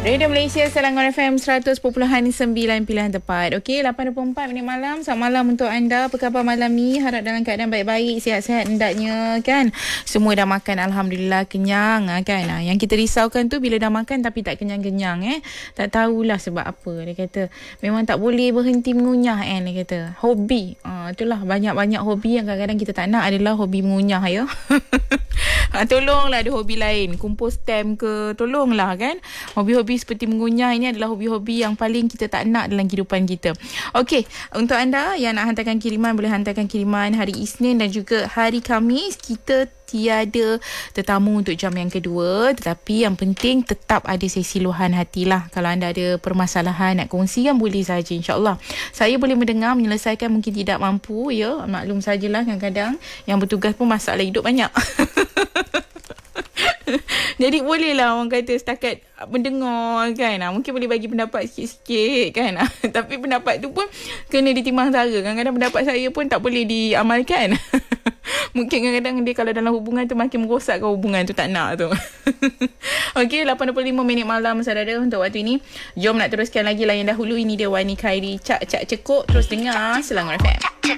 Radio Malaysia Selangor FM 100.9 pilihan tepat. Okey, 8.24 minit malam. Selamat malam untuk anda. Apa khabar malam ni? Harap dalam keadaan baik-baik, sihat-sihat hendaknya kan. Semua dah makan, alhamdulillah, kenyang kan. Yang kita risaukan tu bila dah makan tapi tak kenyang-kenyang Tak tahulah sebab apa. Dia kata memang tak boleh berhenti mengunyah dia kata. Hobi. Itulah banyak-banyak hobi yang kadang-kadang kita tak nak adalah hobi mengunyah ya. Tolonglah ada hobi lain, kumpul stem ke, tolonglah kan. Hobi-hobi seperti mengunyah ini adalah hobi-hobi yang paling kita tak nak dalam kehidupan kita. Okey, untuk anda yang nak hantarkan kiriman, boleh hantarkan kiriman hari Isnin dan juga hari Khamis. Kita tiada tetamu untuk jam yang kedua, tetapi yang penting tetap ada sesi luahan hatilah. Kalau anda ada permasalahan nak kongsikan, boleh saja, insyaAllah. Saya boleh mendengar, menyelesaikan mungkin tidak mampu ya. Maklum sajalah kadang-kadang yang bertugas pun masalah hidup banyak. Jadi bolehlah orang kata setakat mendengar kan. Mungkin boleh bagi pendapat sikit-sikit kan. Tapi pendapat tu pun kena ditimbang sara. Kadang-kadang pendapat saya pun tak boleh diamalkan. Mungkin kadang-kadang dia kalau dalam hubungan tu makin merosakkan hubungan tu, tak nak tu. Okey, 85 minit malam saudara untuk waktu ini. Jom nak teruskan lagi layan dahulu. Ini dia Wani Khairi Cak Cak Cekuk. Terus dengar Selangor FM.